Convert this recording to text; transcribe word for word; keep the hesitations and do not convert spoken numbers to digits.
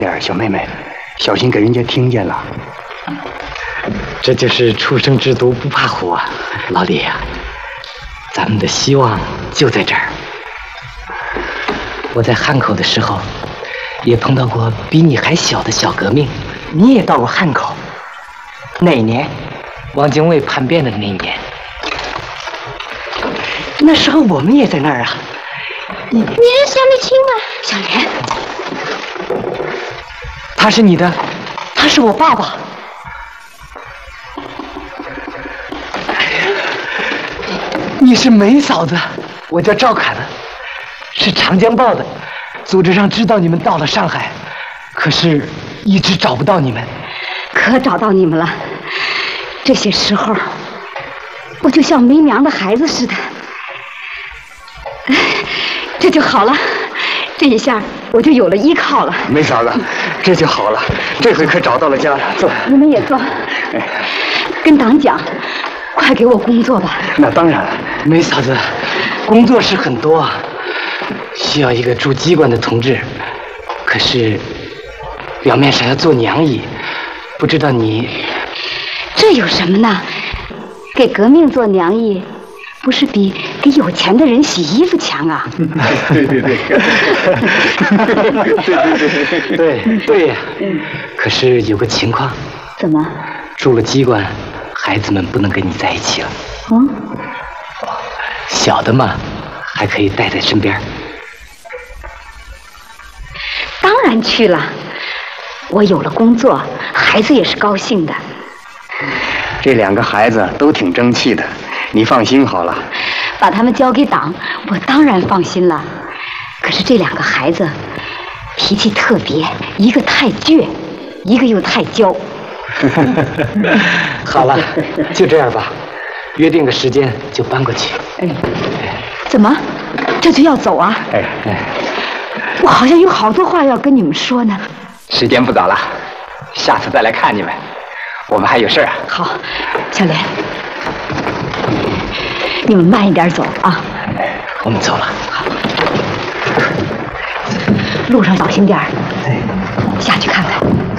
点，小妹妹，小心给人家听见了。 这就是初生之犊不怕虎啊，老李呀、啊，咱们的希望就在这儿。我在汉口的时候，也碰到过比你还小的小革命。你也到过汉口？哪一年？汪精卫叛变的那一年。那时候我们也在那儿啊。 你你是小李青吗？小莲， 他是你的，他是我爸爸。你是梅嫂子，我叫赵侃，是长江报的。组织上知道你们到了上海，可是一直找不到你们。 可找到你们了。这些时候，我就像没娘的孩子似的。这就好了，这一下我就有了依靠了。 梅嫂子，这就好了，这回可找到了家了。坐， 你们也坐。跟党讲，快给我工作吧。 那当然了， 梅嫂子，工作是很多啊，需要一个驻机关的同志，可是表面上要做娘姨，不知道你。 这有什么呢？给革命做娘姨，不是比给有钱的人洗衣服强啊？ 对对对， 对对对呀。可是有个情况。 怎么？ 住了机关，孩子们不能跟你在一起了。 嗯。 小的嘛，还可以带在身边。 当然去了，我有了工作，孩子也是高兴的。 这两个孩子都挺争气的，你放心好了。 把他们交给党，我当然放心了。可是这两个孩子脾气特别，一个太倔，一个又太娇。 好了，就这样吧，约定个时间就搬过去。 哎，怎么，这就要走啊？ 哎哎， 我好像有好多话要跟你们说呢。 时间不早了，下次再来看你们，我们还有事啊。 好，小莲，你们慢一点走啊。 我们走了。 好，路上小心点儿。下去看看。